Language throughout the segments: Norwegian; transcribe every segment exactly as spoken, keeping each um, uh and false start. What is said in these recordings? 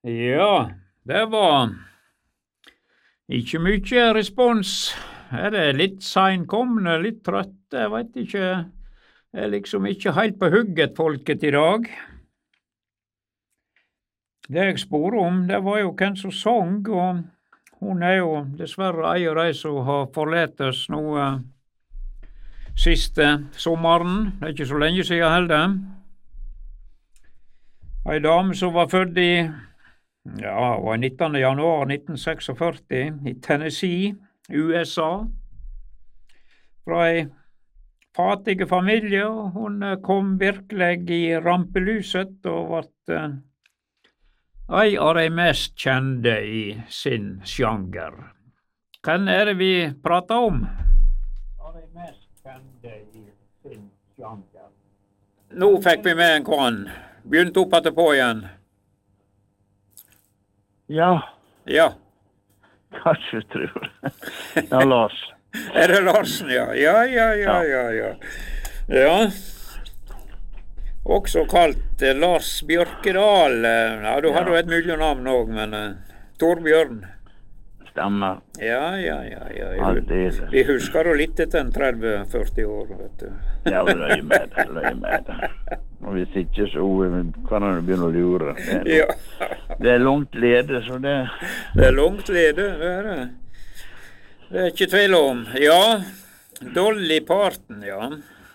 Ja, det var ikke mye respons. Er det litt seinkomne, litt trøtte, jeg vet ikke. Det er liksom ikke helt på hugget folket i dag. Det jeg spør om, det var jo hvem som sang, og hun er jo dessverre ei av de som har forlatt oss nå eh, siste sommeren. Det er ikke så lenge siden heller. Ei dame som var født i Ja, det var nittende januar nitten førtiseks i Tennessee, U S A. Fra ei fattig familie, og hun eh, kom virkelig i rampelyset og ble eh, ei av de mest kjente i sin sjanger. Hvem er det vi prater om? Av de mest kjente i sin sjanger. Nå fikk vi med en kvann. Begynte opp etterpå igjen. Ja, Ja. kanskje tror jeg. Ja, Lars. Er det Larsen, ja? Ja, ja, ja, ja, ja. Ja. Også kalt eh, Lars Bjørkedal. Eh, Ja, du hadde jo et mulig navn òg, men eh, Torbjørn. Stemmer. Ja, ja, ja. ja. Ja, Jeg, det er det. vi husker jo litt etter en tretti førti år, vet du. Ja, løy med det, løy med det. Og hvis ikke, så eh, kan han jo begynne å lure. Det er, Ja. det er langt lede, så det... Det er langt lede, det er det. Det er ikke tvil om. Ja, Dolly Parton, ja.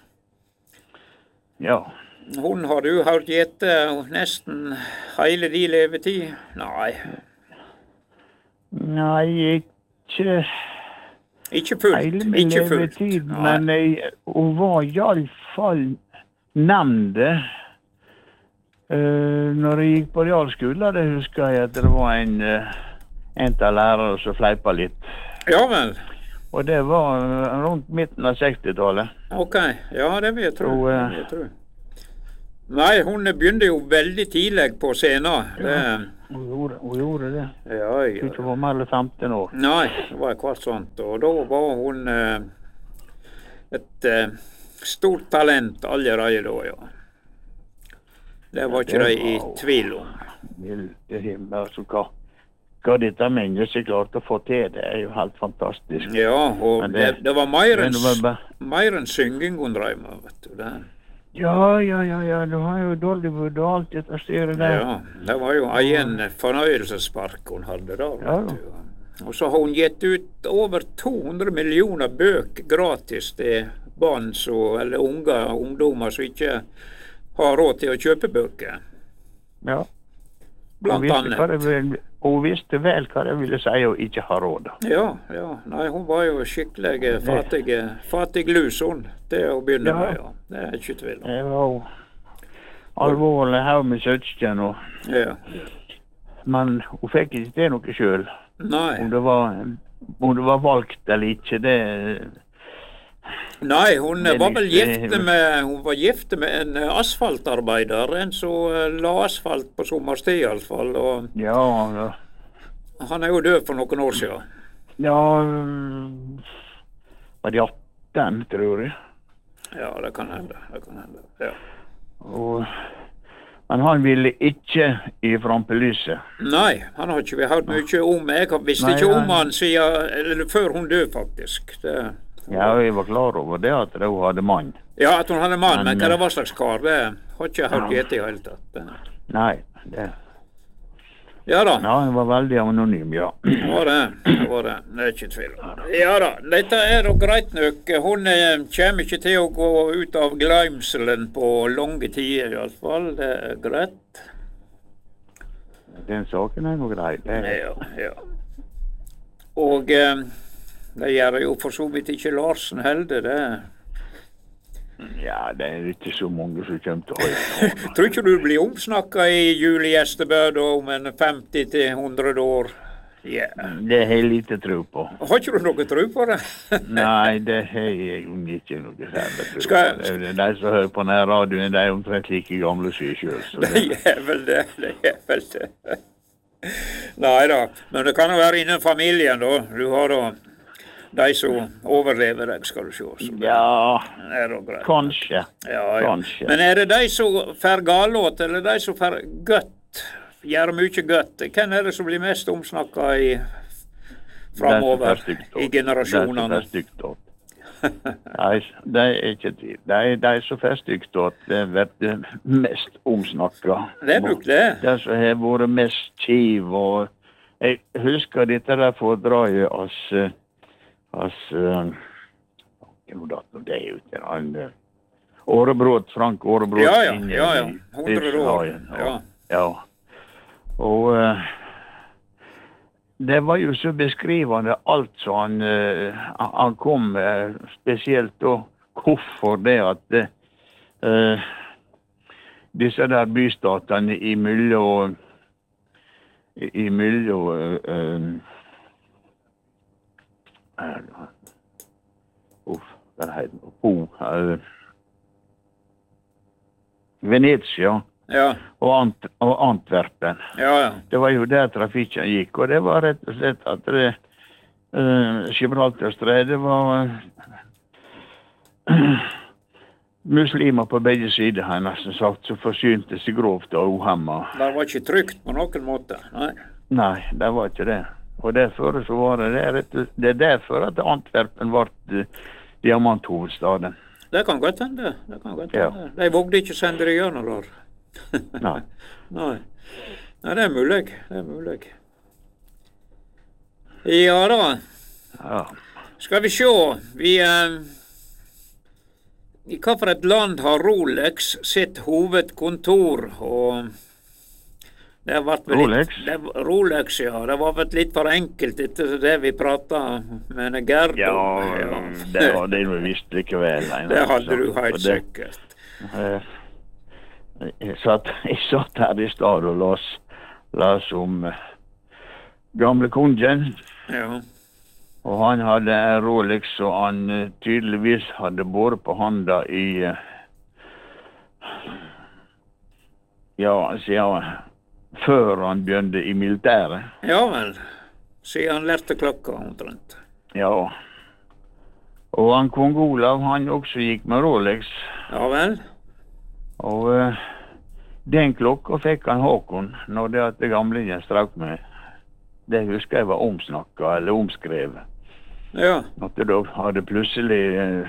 Ja. Hun har du hørt gjette nesten hele din levetid? Nei, Nei, ikke ikke fullt. hele min Ikke fullt. levetid, Nei. men jeg, hun var i alle fall nevnt det. Uh, når jeg gikk på realskole, det husker jeg at det var en, uh, en av lærere som fleipa litt. Ja vel. Og det var uh, rundt midten av sekstitallet. Ok, ja det vil jeg tro. Og, eh, det vil jeg tro. Nei, hun begynte jo veldig tidlig på scenen. Det, Hun gjorde, hun gjorde det. ja, Jeg ja. tror ikke hun var mer enn femten år. Nei, det var kvart sånt. Og da var hun eh, et eh, stort talent allerede da, ja. Det var ikke de i tvil om. Milde himmel, altså hva, hva dette mennesket klarte å få til, det er jo helt fantastisk. Ja, og Men det, det- det var mer enn Men det var bare- mer enn synging hun drev med, vet du. Det. Ja, ja, ja, ja, du har jo Dollywood og alt dette styret der. Ja, det var jo egen fornøyelsespark hun hadde da, Ja. vet du. Og så har hun gitt ut over to hundre millioner bøker gratis til barn så, eller unge ungdommer som ikke har råd til å kjøpe bøker, Ja. Hun blant visste, hva det annet. ville, hun visste vel hva det ville si å ikke ha råd. Ja, ja. Nei, hun var jo skikkelig fattig, fattig lus, hun, til å begynne Ja. med, ja. Det er ikke tvil om. Det var jo alvorlig haug med søsken, og- Ja. men hun fikk ikke til noe sjøl. Nei. Om det var, om det var valgt eller ikke, det Nei, hun Det er var vel litt, gift eh, med, hun var gift med en eh, asfaltarbeider, en som eh, la asfalt på sommerstid i alle fall, og Ja, ja. han er jo død for noen år siden. Ja, mm, var de atten, tror jeg. Ja, det kan hende, det kan hende, ja. Og, men han ville ikke i rampelyset. Nei, han har ikke vi hørt mye om, jeg har visst Nei, ikke om nei. han siden, eller før hun død faktisk. Det, Ja, jeg var klar over det at hun hadde mann. ja, at hun hadde mann, men Men, hva det var slags kar, det har ikke jeg hørt Ja. gjette i hele tatt. Det- Nei, det, Ja da. ja, han var veldig anonym, ja. Det var det. Det var det. Det er ikke tvil om. Ja da, dette er da greit nok. Hun eh, kommer ikke til å gå ut av glemselen på lange tider i alle fall. Det er greit. Den saken er noe grei. Det, Ja, ja. Og eh, det gjør jo for så vidt ikke Larsen heller, det. ja, det er ikke så mange som kommer til å høre. Tror ikke du blir omsnakka i julegjestebød om en femti til hundre år? Ja. Det har jeg lite tro på. Har ikke du noe tro på det? Nei, det har jeg jo ikke noe særlig tro på. Skal- Det er De som hører på denne radioen, de er omtrent like gamle som jeg sjøl. Det er vel det. Det er vel det. Nei da, men det kan jo være innen familien, da. Du har da de som overlever deg, skal du se. Så det Ja, er da greit. kanskje. Ja, ja. Kanskje. Men er det de som får galåt, eller de som får godt gjør mye godt. Hvem er det som blir mest omsnakket i framover i generasjonene? Det er så stygt åt. Nei, det er ikke tvil. Det er, det er så stygt at det blir mest omsnakket. Det er nok det. Det som har vært mest kiv, og jeg husker dette der foredraget oss, oss, jo da, det er jo ikke han, Årebrot, Frank Årebrot. Ja, ja, ja, ja, hundre år, ja. Ja, og uh, det var jo så beskrivende alt som han, uh, han kom med, spesielt da, hvorfor det at uh, disse der bystatene i mellom, i mellom, uh, uh, uff, hva heter det, Ho, uh, Venezia, ja. og, Ant og Antwerpen. Ja, ja. Det var jo der trafikken gikk, og det var rett og slett at det, uh, Gibraltarstrædet var uh, muslimer på begge sider, har jeg nesten sagt, som forsynte seg grovt og uhemmet. Det var ikke trygt på noen måte, nei. Nei, det var ikke det. Og derfor så var det det, rett og, det er derfor at Antwerpen ble uh, diamanthovedstaden. Det kan godt hende, det kan godt hende. Ja. De vågde ikke sende det gjennom der. Nei. Nei. Nei, det er mulig, det er mulig. Ja da. Ja. Skal vi se, vi... Eh, I hva for et land har Rolex sitt hovedkontor, og... Det har vært Rolex? Litt, det, Rolex, ja. Det var vel litt for enkelt etter det vi pratet med Gerdo. Ja, ja, det hadde jeg jo visst likevel. Det hadde du helt sikkert. Jeg, jeg, satt, jeg satt her i stad og las, las om uh, gamle kongen. Ja. Og han hadde en Rolex, og han uh, tydeligvis hadde båret på handa i... Uh, ja, siden... Før han begynte i militæret. Ja vel, siden han lærte klokka omtrent. Ja, og han kong Olav, han også gikk med Rolex. Ja vel. Og uh, den klokka fikk han Håkon, når det at det gamlingen strak med. Det husker jeg var omsnakket, eller omskrevet. Ja. At det da hadde plutselig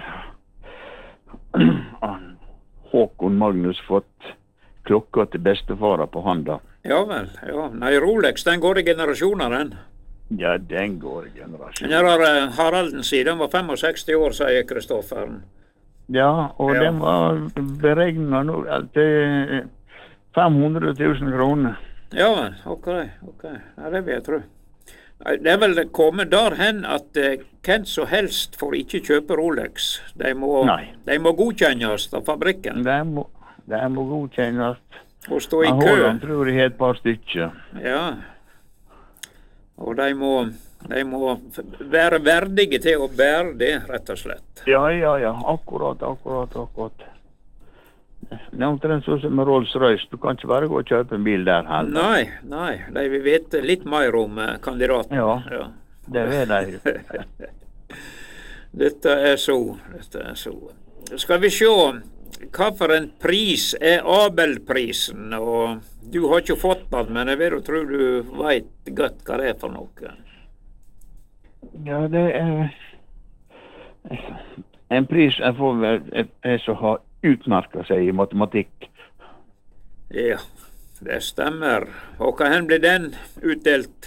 uh, Håkon Magnus fått klokka til bestefara på handa. Ja vel, ja. Nei, Rolex, den går i generasjoner, den. Ja, den går i generasjoner. Den der uh, Haralden sier, den var sekstifem år, sier Kristofferen. Ja, og Ja. den var beregnet nå til fem hundre tusen kroner. Ja vel, ok, ok. Ja, det vil jeg tro. Nei, det er vel kommet der hen at uh, hvem som helst får ikke kjøpe Rolex. De må, Nei. de må godkjennes av fabrikken. Det må, det må godkjennes. Og stå i Han kø. Holland tror jeg har et par stykker. Ja. Og de må, de må være verdige til å bære det, rett og slett. Ja, ja, ja. Akkurat, akkurat, akkurat. Det er omtrent sånn som med Rolls-Royce. Du kan ikke bare gå og kjøpe en bil der heller. Nei, nei. De vil vite litt mer om eh, kandidaten. Ja, Ja. det vet jeg. Dette er så, dette er så. Skal vi se, hva for en pris er Abelprisen? Og du har ikke fått den, men jeg vil og tror du vet godt hva det er for noe. Ja, det er en pris jeg får vel er som har utmerket seg i matematikk. Ja, det stemmer. Og hva hen blir den utdelt?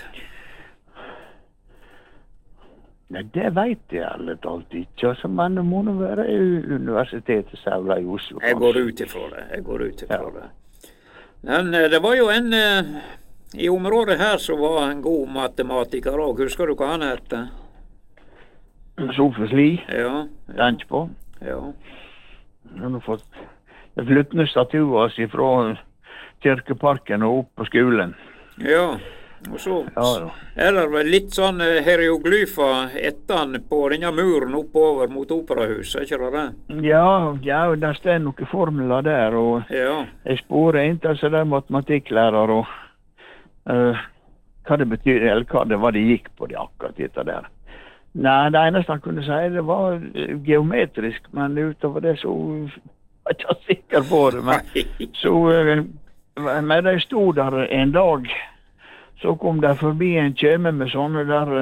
Ja, det vet jeg ærlig talt ikke, altså, men det må nå være i Universitetet Saula i Oslo. Jeg går ut ifra det, jeg går ut ifra det. Men eh, det var jo en eh, i området her som var en god matematiker også. Husker du hva han heter? Sofus Lie, Ja, tenk på. ja. Han har fått flyttende statuer fra kirkeparken og opp på skolen. Ja, og så Ja, ja. er det vel litt sånn eh, hieroglyfer etter han på denne muren oppover mot operahuset, er ikke det det? Ja, ja, det står noen formler der, og Ja, jeg sporer inn til sånne matematikklærer og uh, hva det betyr, eller hva det var det gikk på det akkurat dette der. Nei, det eneste han kunne si, det var eh, geometrisk, men utover det så var jeg ikke sikker på det, men så uh, men de stod der en dag, så kom de forbi en kjeme med sånne der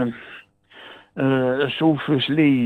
uh, Sofus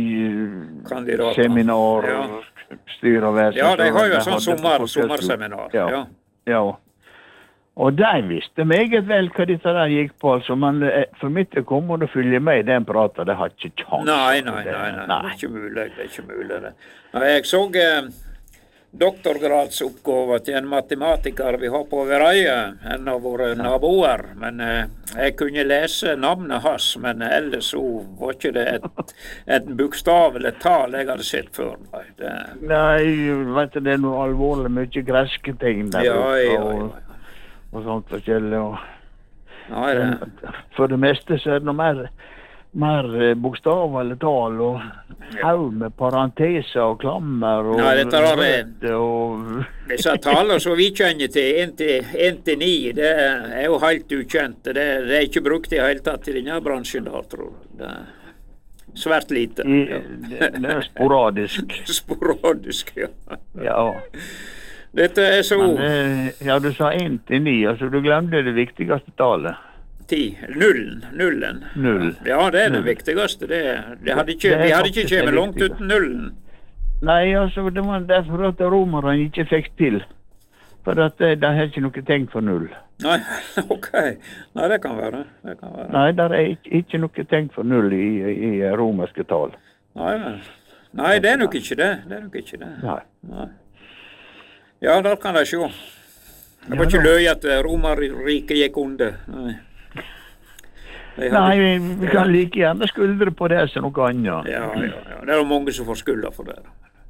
Lie-seminar, ja. styreverset. Ja, de har jo sånn sommer, sommerseminar, ja. ja. Ja, og de visste meget vel hva dette der gikk på, altså, men for mitt det kom og å følge med i den praten, det har ikke kjans. Nei, nei, nei, nei, nei, det er ikke mulig, det er ikke mulig det. Nei, jeg så eh, doktorgradsoppgave til en matematiker vi har på Vereie, en av våre naboer, men eh, jeg kunne lese navnet hans, men ellers så var ikke det et, et bokstav eller et tal jeg hadde sett før. Nei, det... nei, vet du, det er noe alvorlig, mye greske ting der. Ja, ja, ja, ja. Og sånt forskjellig. Og Nei, det... For det meste så er det noe mer, mer bokstav eller tal, og haug med parenteser og klammer. Og, Nei, dette er det. Og... Disse taler som vi kjenner til, en til ni, det er jo helt ukjent. Det, det er ikke brukt i hele tatt i denne bransjen der, tror jeg. Det er svært lite. I, det, det er sporadisk. Sporadisk, ja. Ja. Dette er så... Men, ja, du sa en til ni, altså du glemte det viktigste tallet. Ti. Nullen. Nullen. Null. Ja, det er det Null. viktigste. Det, det hadde ikke, det vi hadde ikke kommet langt uten nullen. Nei, altså, det var derfor at romerne ikke fikk til. For at de har ikke noe tenkt for null. Nei, ok. Nei, det kan være. Det kan være. Nei, det er ikke, ikke noe tenkt for null i, i romerske tal. Nei, nei, det er nok ikke det. Det er nok ikke det. Nei. Nei. Ja, der kan jeg se. Det var ja, ikke løy at Romerriket gikk under. Nei. Hadde... Nei, vi kan like gjerne skuldre på det som noe annet. Ja, ja, ja. Det er jo mange som får skulda for det.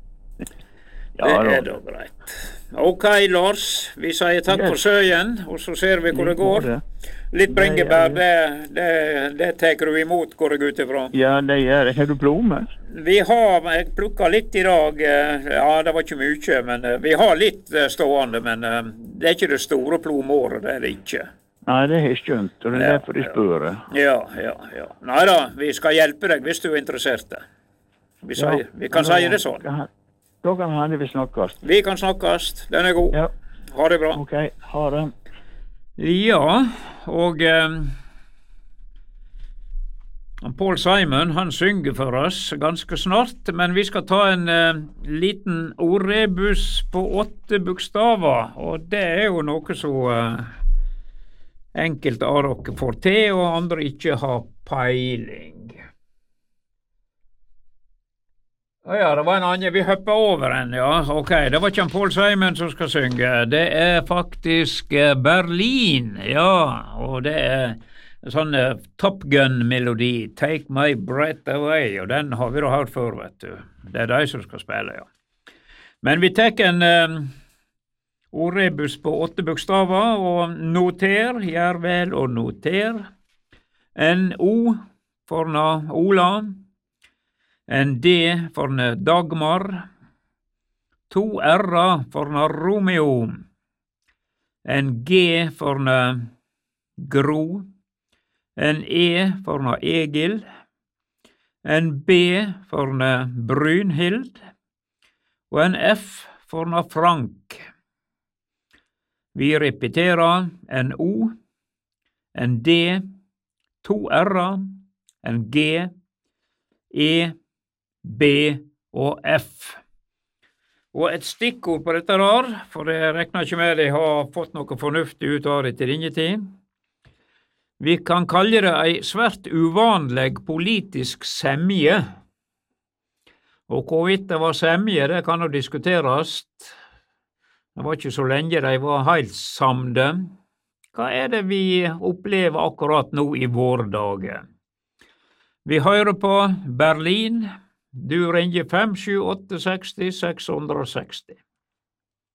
Ja, det er da greit. Ok, Lars. Vi sier takk for søyen, og så ser vi hvor det går. Litt bringebær, det, det, det tar du imot, går jeg ut ifra. Ja, det gjør det. Har du plomme? Vi har, jeg plukket litt i dag. Ja, det var ikke mye, men vi har litt stående, men det er ikke det store plomåret, det er det ikke. Nei, det er skjønt, og det er ja, derfor de spør. Ja, ja, ja. Neida, vi skal hjelpe deg hvis du er interessert. Vi, sier, ja, vi kan si det sånn. Da kan hende vi snakkes. Vi kan snakkes, den er god. Ja. Ha det bra. Ok, ha det. Ja, og eh, Paul Simon, han synger for oss ganske snart, men vi skal ta en eh, liten ordrebus på åtte bokstaver, og det er jo noe så eh, enkelte av dere får til, og andre ikke har peiling. Å ja, det var en annen, vi hopper over en, ja, ok, det var ikke en Paul Simon som skal synge, det er faktisk Berlin, ja, og det er en sånn uh, Top Gun-melodi, Take My Breath Away, og den har vi da hørt før, vet du, det er de som skal spille, ja. Men vi tek en uh, ordrebus på åtte bokstaver, og noter, gjør vel og noter, en O for Ola, en D for Dagmar, to R for Romeo, en G for Gro, en E for Egil, en B for Brynhild, og en F for Frank. Vi repeterer en O, en D, to R, en G, E, B og F. Og et stikkord på dette der, for jeg regner ikke med de har fått noe fornuftig ut av det til denne tid. Vi kan kalle det ei svært uvanlig politisk semje. Og hvorvidt det var semje, det kan jo diskuteres. Det var ikke så lenge de var helt samde. Hva er det vi opplever akkurat nå i våre dager? Vi hører på Berlin. Du ringer fem sju åtte seks seks seks seks.